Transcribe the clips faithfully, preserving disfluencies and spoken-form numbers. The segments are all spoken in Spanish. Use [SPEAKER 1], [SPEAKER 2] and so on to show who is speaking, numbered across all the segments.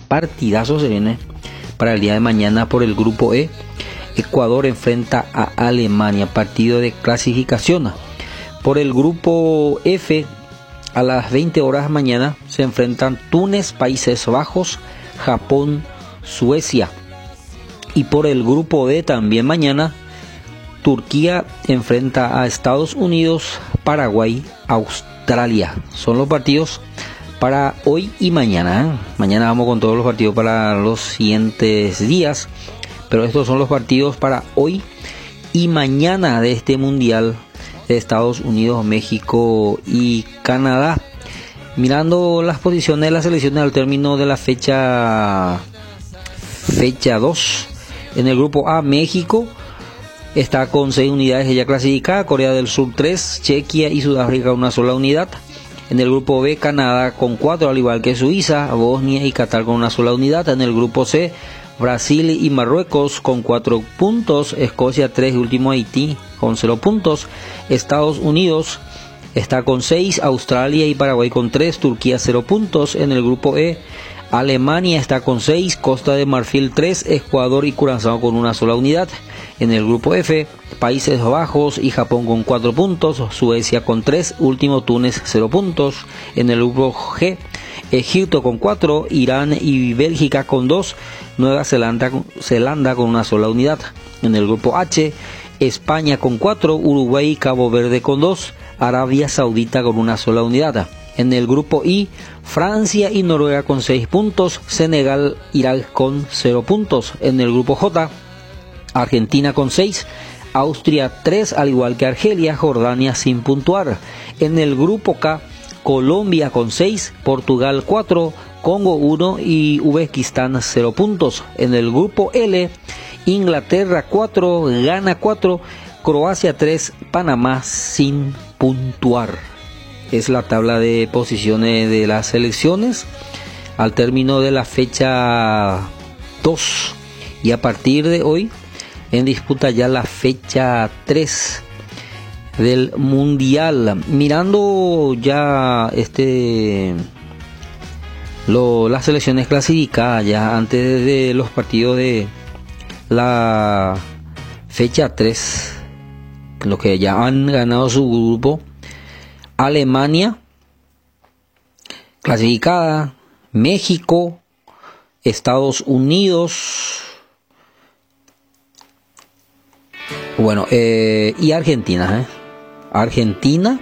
[SPEAKER 1] partidazo se viene para el día de mañana por el grupo E. Ecuador enfrenta a Alemania, partido de clasificación. Por el grupo F, a las veinte horas mañana se enfrentan Túnez, Países Bajos, Japón, Suecia. Y por el grupo D también mañana, Turquía enfrenta a Estados Unidos, Paraguay, Australia. Son los partidos para hoy y mañana. ¿eh? Mañana vamos con todos los partidos para los siguientes días. Pero estos son los partidos para hoy y mañana de este Mundial de Estados Unidos, México y Canadá. Mirando las posiciones de las selecciones al término de la fecha fecha dos. En el grupo A, México está con seis unidades ya clasificada, Corea del Sur tres, Chequia y Sudáfrica una sola unidad. En el grupo B, Canadá con cuatro, al igual que Suiza, Bosnia y Qatar con una sola unidad. En el grupo C, Brasil y Marruecos con cuatro puntos, Escocia tres y último Haití con cero puntos. Estados Unidos está con seis, Australia y Paraguay con tres, Turquía cero puntos. En el grupo E, Alemania está con seis, Costa de Marfil tres, Ecuador y Curazao con una sola unidad. En el grupo F, Países Bajos y Japón con cuatro puntos, Suecia con tres, último Túnez cero puntos. En el grupo G, Egipto con cuatro, Irán y Bélgica con dos, Nueva Zelanda, Zelanda con una sola unidad. En el grupo H, España con cuatro, Uruguay y Cabo Verde con dos, Arabia Saudita con una sola unidad. En el grupo I, Francia y Noruega con seis puntos, Senegal, Irak con cero puntos. En el grupo J, Argentina con seis, Austria tres, al igual que Argelia, Jordania sin puntuar. En el grupo K, Colombia con seis, Portugal cuatro, Congo uno y Uzbekistán cero puntos. En el grupo L, Inglaterra cuatro, Ghana cuatro, Croacia tres, Panamá sin puntuar. Es la tabla de posiciones de las selecciones al término de la fecha dos. Y a partir de hoy, en disputa ya la fecha tres del Mundial. Mirando ya este lo, las selecciones clasificadas ya antes de los partidos de la fecha tres, los que ya han ganado su grupo. Alemania clasificada, México, Estados Unidos, bueno, eh, y Argentina, ¿eh? Argentina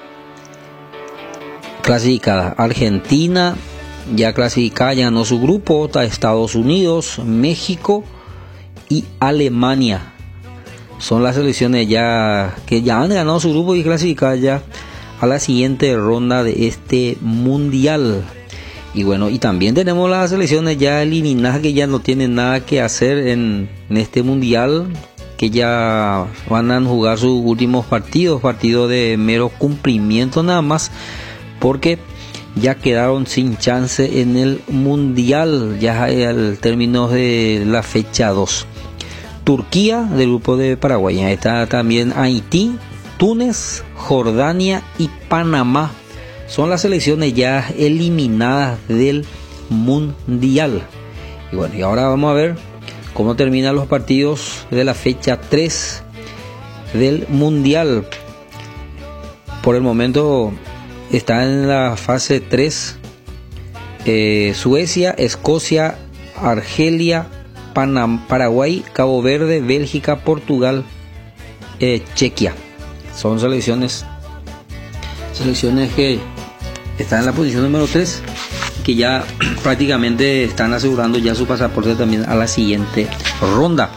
[SPEAKER 1] clasificada, Argentina ya clasificada, ya ganó su grupo, está Estados Unidos, México y Alemania. Son las selecciones ya que ya han ganado su grupo y clasificadas ya a la siguiente ronda de este Mundial. Y bueno, y también tenemos las selecciones ya eliminadas que ya no tienen nada que hacer en, en este Mundial, que ya van a jugar sus últimos partidos, partidos de mero cumplimiento nada más, porque ya quedaron sin chance en el Mundial, ya al término de la fecha dos. Turquía, del grupo de Paraguay, está también Haití, Túnez, Jordania y Panamá. Son las selecciones ya eliminadas del Mundial. Y bueno, y ahora vamos a ver cómo terminan los partidos de la fecha tres del Mundial. Por el momento está en la fase tres eh, Suecia, Escocia, Argelia, Panam, Paraguay, Cabo Verde, Bélgica, Portugal, eh, Chequia. Son selecciones selecciones que están en la posición número tres, que ya prácticamente están asegurando ya su pasaporte también a la siguiente ronda.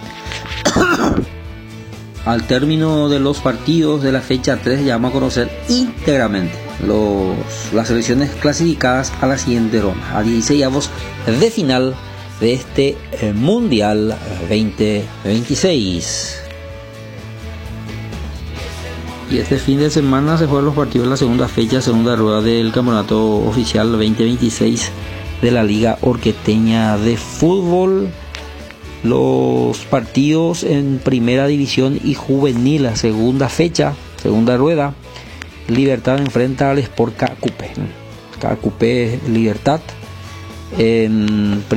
[SPEAKER 1] Al término de los partidos de la fecha tres ya vamos a conocer íntegramente los, las selecciones clasificadas a la siguiente ronda, a dieciséisavos de final de este eh, Mundial veinte veintiséis. Y este fin de semana se juegan los partidos de la segunda fecha, segunda rueda del campeonato oficial veinte veintiséis de la Liga Orqueteña de Fútbol. Los partidos en Primera División y Juvenil, la segunda fecha, segunda rueda. Libertad enfrenta al Sport Cacupé. Cacupé Libertad. En